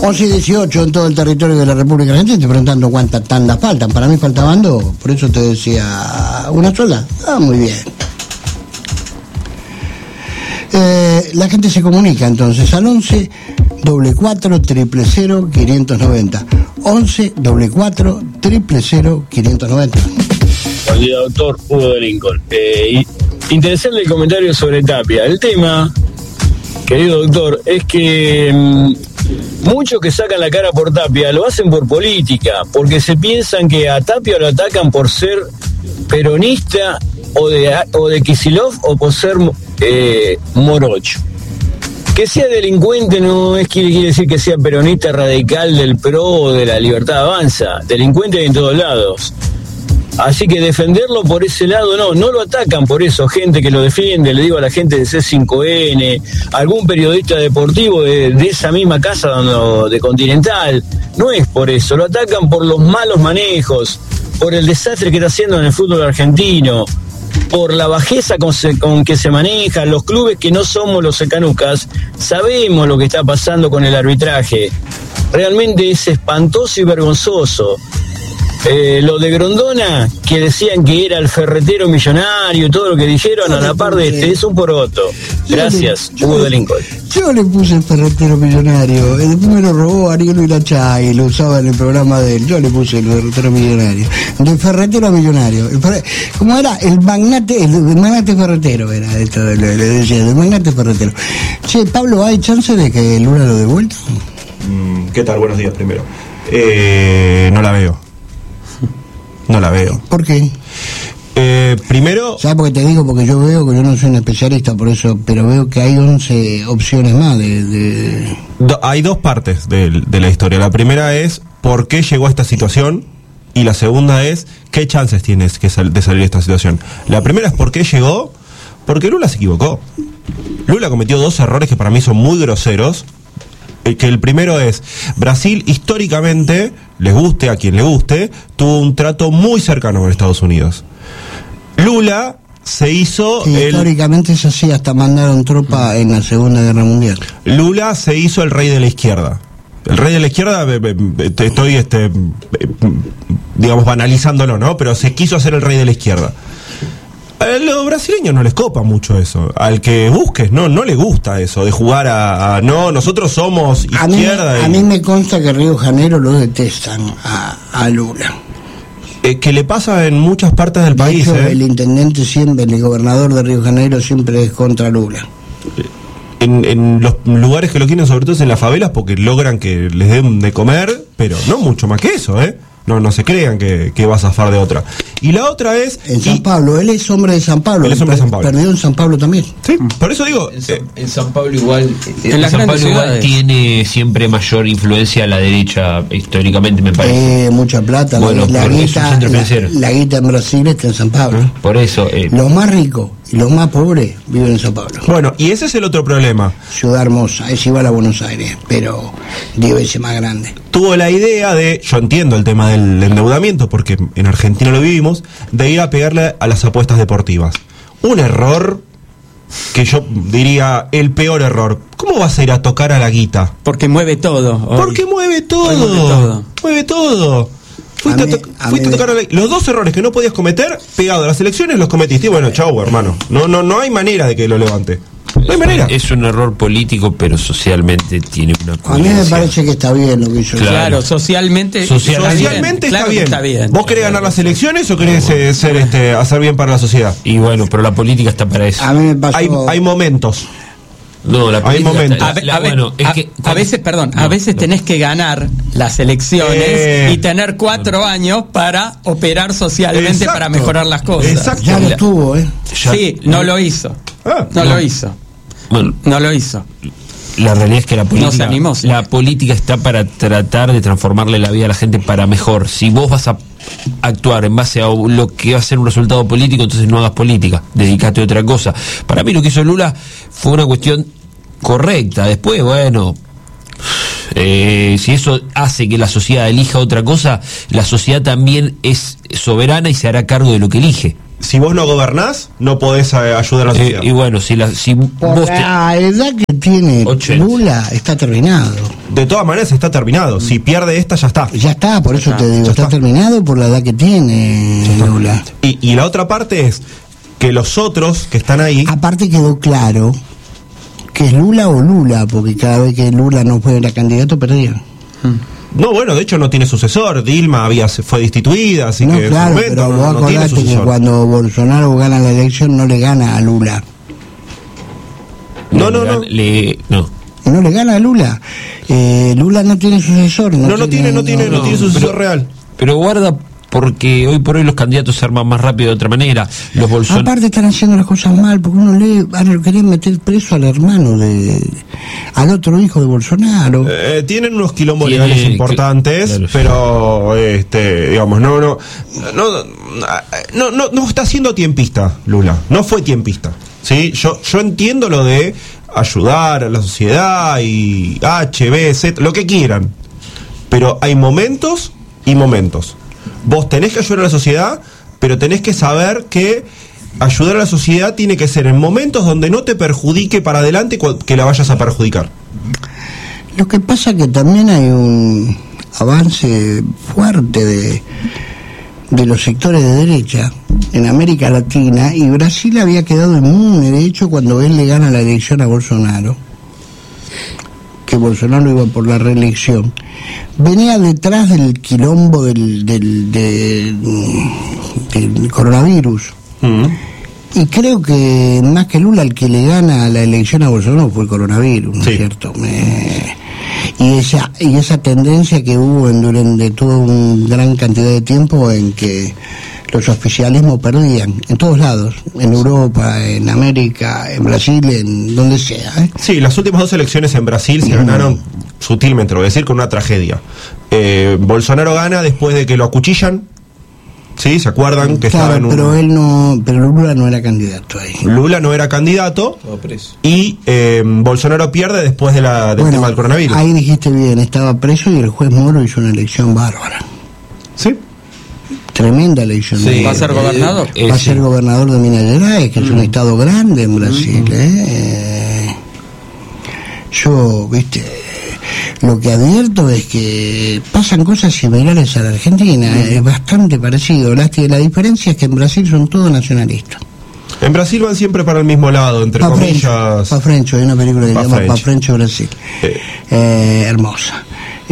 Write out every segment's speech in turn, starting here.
11:18 en todo el territorio de la República Argentina. Estoy preguntando cuántas tandas faltan. Para mí faltaban 2, por eso te decía una sola. Muy bien. La gente se comunica entonces al 11 44 000 590. 11 44 000 590. Buen día, doctor Hugo de Lincoln. Interesante el comentario sobre Tapia. El tema, querido doctor, es que muchos que sacan la cara por Tapia lo hacen por política, porque se piensan que a Tapia lo atacan por ser peronista o de Kicillof o por ser morocho. Que sea delincuente no es que quiere decir que sea peronista radical del PRO o de la Libertad Avanza. Delincuente hay en todos lados. Así que defenderlo por ese lado no lo atacan por eso, gente que lo defiende, le digo a la gente de C5N, algún periodista deportivo de esa misma casa de Continental, no es por eso, lo atacan por los malos manejos, por el desastre que está haciendo en el fútbol argentino, por la bajeza con que se manejan los clubes que no somos los secanucas, sabemos lo que está pasando con el arbitraje, realmente es espantoso y vergonzoso. Lo de Grondona, que decían que era el ferretero millonario y todo lo que dijeron a la par de este, es un poroto. Gracias, Hugo de Lincoln. Yo le puse el ferretero millonario, después me lo robó Ariel Vilachay, lo usaba en el programa de él, yo le puse el ferretero millonario, del ferretero a millonario. ¿Cómo era? El magnate ferretero era esto, le decía, el magnate ferretero. Che, Pablo, ¿hay chance de que Lula lo devuelva? ¿Qué tal? Buenos días primero. No la veo. No la veo. ¿Por qué? Primero... ¿Sabes por qué te digo? Porque yo veo que yo no soy un especialista por eso, pero veo que hay 11 opciones más Hay dos partes de la historia. La primera es por qué llegó a esta situación y la segunda es qué chances tienes de salir de esta situación. La primera es por qué llegó, porque Lula se equivocó. Lula cometió 2 errores que para mí son muy groseros. Que el primero es, Brasil históricamente, les guste a quien le guste, tuvo un trato muy cercano con Estados Unidos. Lula se hizo... Sí, históricamente es así, hasta mandaron tropa en la Segunda Guerra Mundial. Lula se hizo el rey de la izquierda. El rey de la izquierda, estoy digamos banalizándolo, ¿no? Pero se quiso hacer el rey de la izquierda. A los brasileños no les copa mucho eso. Al que busques, no le gusta eso de jugar no, nosotros somos izquierda. A mí me consta que Río de Janeiro lo detestan a Lula. Que le pasa en muchas partes del país. Hecho, el intendente siempre, el gobernador de Río de Janeiro siempre es contra Lula. En los lugares que lo quieren, sobre todo es en las favelas, porque logran que les den de comer, pero no mucho más que eso, No se crean que va a zafar de otra. Y la otra es... En San Pablo, él es hombre de San Pablo. Él es hombre de San Pablo. Perdió en San Pablo también. Sí, por eso digo... En San Pablo igual... En San Pablo igual tiene siempre mayor influencia a la derecha, históricamente, me parece. Mucha plata. Bueno, la guita en Brasil está en San Pablo. Por eso... Los más ricos y los más pobres viven en San Pablo. Bueno, y ese es el otro problema. Ciudad hermosa, es igual a Buenos Aires, pero 10 veces más grande. Tuvo la idea yo entiendo el tema del endeudamiento, porque en Argentina lo vivimos, de ir a pegarle a las apuestas deportivas. Un error que yo diría el peor error. ¿Cómo vas a ir a tocar a la guita? Porque mueve todo. Porque mueve todo. Mueve todo. Fuiste a tocar a la... Los 2 errores que no podías cometer, pegado a las elecciones, los cometiste. Y bueno, chau, hermano. No hay manera de que lo levante. No hay manera. Es un error político, pero socialmente tiene una coherencia. A mí me parece que está bien lo que hizo. Claro, socialmente está bien. ¿Vos querés ganar las elecciones o querés hacer bien para la sociedad? Y bueno, pero la política está para eso. A mí me pasó... Hay momentos. No, la política hay momentos. A veces tenés que ganar las elecciones y tener 4 años para operar socialmente. Exacto. Para mejorar las cosas. Exacto. Ya lo tuvo, Sí, no lo hizo. Lo hizo. Bueno, no lo hizo. La realidad es que la política, no se animó, sí. La política está para tratar de transformarle la vida a la gente para mejor. Si vos vas a actuar en base a lo que va a ser un resultado político, entonces no hagas política, dedicate a otra cosa. Para mí lo que hizo Lula fue una cuestión correcta. Después, bueno, si eso hace que la sociedad elija otra cosa, la sociedad también es soberana y se hará cargo de lo que elige. Si vos no gobernás, no podés ayudar a la sociedad. Y bueno, por la edad que tiene 80. Lula, está terminado. de todas maneras está terminado. Si pierde esta, ya está. Ya está, por eso te digo, está terminado por la edad que tiene Lula. Y la otra parte es que los otros que están ahí... Aparte quedó claro que es Lula o Lula, porque cada vez que Lula no fuera candidato, perdía. No, bueno, de hecho no tiene sucesor. Dilma fue destituida, así no, que claro, en su pero momento vos no tiene acordate que sucesor. cuando Bolsonaro gana la elección no le gana a Lula. No. No le gana a Lula. Lula no tiene sucesor. No tiene sucesor real. Pero guarda, porque hoy por hoy los candidatos se arman más rápido de otra manera. Los Aparte están haciendo las cosas mal, porque uno lee, lo querían meter preso al hermano al otro hijo de Bolsonaro. Tienen unos quilombos legales importantes, pero digamos, no está siendo tiempista, Lula. No fue tiempista. ¿Sí? Yo entiendo lo de ayudar a la sociedad y H, B, Z, lo que quieran. Pero hay momentos y momentos. Vos tenés que ayudar a la sociedad, pero tenés que saber que ayudar a la sociedad tiene que ser en momentos donde no te perjudique para adelante que la vayas a perjudicar. Lo que pasa es que también hay un avance fuerte de los sectores de derecha en América Latina, y Brasil había quedado inmune. De hecho, cuando él le gana la elección a Bolsonaro, que Bolsonaro iba por la reelección, venía detrás del quilombo del coronavirus. Y creo que más que Lula, el que le gana la elección a Bolsonaro fue el coronavirus, ¿no es cierto? Y esa tendencia que hubo durante toda una gran cantidad de tiempo en que los oficialismos perdían, en todos lados, en Europa, en América, en Brasil, en donde sea. Sí, las últimas 2 elecciones en Brasil se ganaron sutilmente, lo voy a decir, con una tragedia. Bolsonaro gana después de que lo acuchillan. ¿Sí? ¿Se acuerdan? Que estaba en pero Lula no era candidato ahí. Lula no era candidato y Bolsonaro pierde después del tema del coronavirus. Ahí dijiste bien, estaba preso y el juez Moro hizo una elección bárbara. Sí. Tremenda elección. Sí. ¿Va a ser gobernador? Va a ser gobernador de Minas Gerais, que es un estado grande en Brasil. Yo, lo que advierto es que pasan cosas similares a la Argentina, es bastante parecido. La diferencia es que en Brasil son todos nacionalistas. En Brasil van siempre para el mismo lado, entre comillas. Pafrencho, hay una película que se llama Pafrencho Brasil. Hermosa.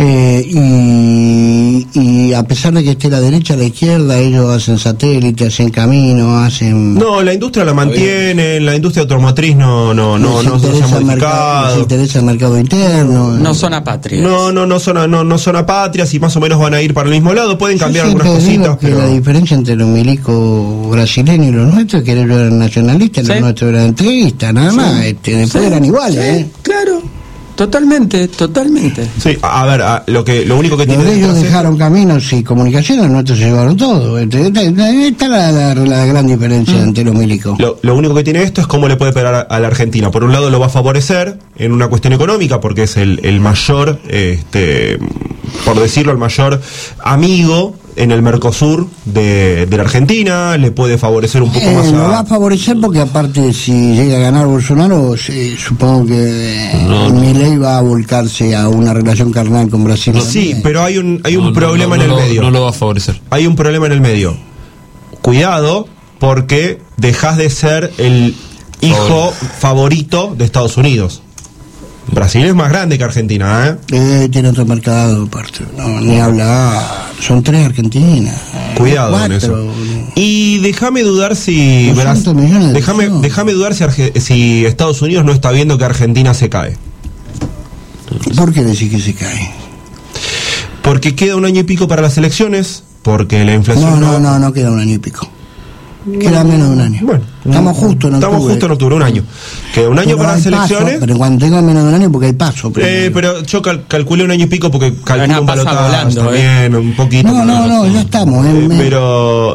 Y a pesar de que esté la derecha, la izquierda, ellos hacen satélite, hacen camino, hacen... No, la industria la mantienen, la industria automotriz no se ha modificado. Les interesa el mercado interno. No son apatrias. No son apatrias y más o menos van a ir para el mismo lado. Pueden cambiar algunas cositas, pero la diferencia entre los milicos brasileños y los nuestros es que ellos eran nacionalistas, los nuestros eran entreguistas, nada más. Después eran iguales. Claro. Totalmente. Sí, a ver, lo único que tiene... Ellos dejaron caminos y comunicaciones, nuestros se llevaron todo. Está la gran diferencia entre los milicos. Lo único que tiene esto es cómo le puede pegar a la Argentina. Por un lado lo va a favorecer en una cuestión económica, porque es el mayor, por decirlo, el mayor amigo en el Mercosur de la Argentina. Le puede favorecer un poco más lo va a favorecer porque aparte si llega a ganar Bolsonaro, supongo que Milei va a volcarse a una relación carnal con Brasil. Sí, pero hay un problema en el medio. No lo va a favorecer. Hay un problema en el medio. Cuidado, porque dejás de ser el hijo favorito de Estados Unidos. Brasil es más grande que Argentina, tiene otro mercado aparte. No, ni habla. Son 3 Argentinas. Cuidado con eso. Y déjame dudar si déjame dudar si Estados Unidos no está viendo que Argentina se cae. ¿Por qué decís que se cae? Porque queda 1 año y pico para las elecciones, porque la inflación no queda 1 año y pico. Queda menos de 1 año. Bueno, estamos justo en octubre. 1 año. Queda 1 año para las elecciones. Pero cuando tenga menos de 1 año, porque hay paso. Pero yo calculé 1 año y pico porque calculo un balotaje también, un poquito. No, ya estamos. Pero,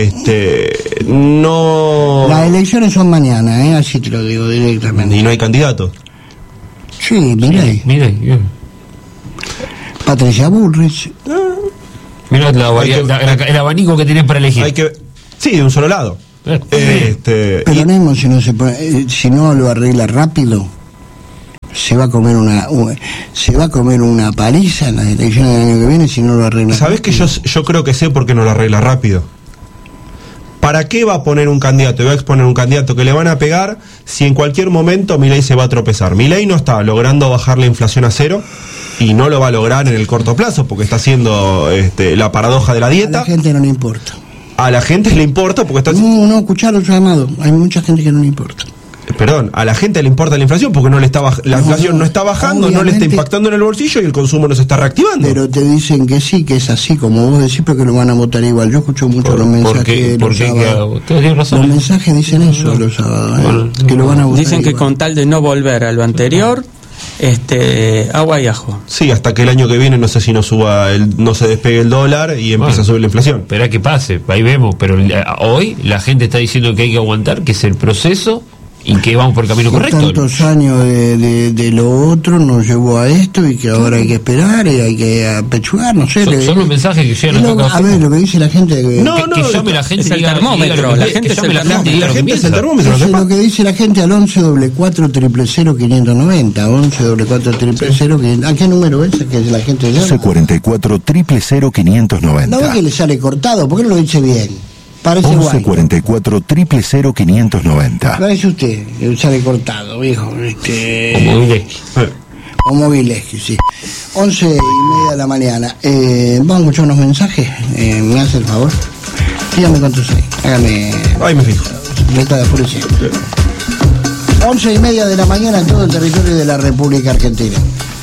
no... Las elecciones son mañana, así te lo digo directamente. ¿Y no hay candidatos? Sí, Milei. Patricia Bullrich. Mira el abanico que tenés para elegir. Sí, de un solo lado. Pero si no lo arregla rápido, se va a comer una paliza en las elecciones del año que viene si no lo arregla. ¿Sabés que yo creo que sé por qué no lo arregla rápido? ¿Para qué va a poner un candidato y va a exponer un candidato que le van a pegar si en cualquier momento Milei se va a tropezar? Milei no está logrando bajar la inflación a cero y no lo va a lograr en el corto plazo porque está haciendo la paradoja de la dieta. A la gente no le importa. A la gente le importa porque está... No, escuchalo, llamado. Hay mucha gente que no le importa. Perdón, a la gente le importa la inflación porque la inflación no está bajando, no le está impactando en el bolsillo y el consumo no se está reactivando. Pero te dicen que sí, que es así, como vos decís, porque lo van a votar igual. Yo escucho mucho los mensajes los sábados. Los mensajes dicen eso los sábados, que lo van a votar dicen que igual. con tal de no volver a lo anterior, agua y ajo. Sí, hasta que el año que viene no sé si no se despegue el dólar y empieza a subir la inflación. Espera que pase, ahí vemos, pero hoy la gente está diciendo que hay que aguantar, que es el proceso y que vamos por el camino correcto. Tantos años de lo otro nos llevó a esto y que ahora hay que esperar y hay que apechugar, no sé. Son los mensajes que llegan a ver, lo que dice la gente. Que llame la gente. Es el termómetro. La gente es el termómetro. Lo que dice la gente al 11-44-000-590. 11-44-000-590. ¿A qué número es que la gente llama? 11-44-000-590. No ve que le sale cortado, ¿por qué no lo dice bien? Parece 11-44-000-590. Parece usted, que sale cortado, viejo. O Movileski, sí. 11:30 de la mañana. Vamos a escuchar unos mensajes. ¿Me hace el favor? Dígame cuántos hay. Hágame. Ahí me fijo. Letra de policía. 11:30 de la mañana en todo el territorio de la República Argentina.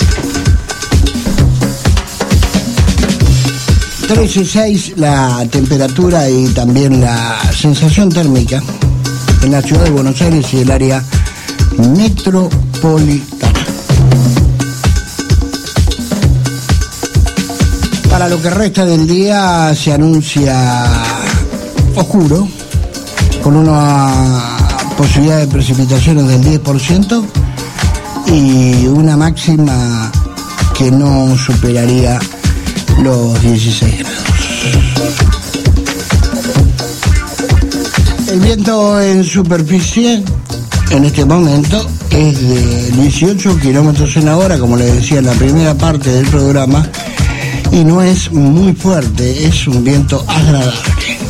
13.6 la temperatura y también la sensación térmica en la ciudad de Buenos Aires y el área metropolitana. Para lo que resta del día se anuncia oscuro, con una posibilidad de precipitaciones del 10% y una máxima que no superaría los 16 grados. El viento en superficie en este momento es de 18 kilómetros en la hora, como les decía en la primera parte del programa, y no es muy fuerte, es un viento agradable.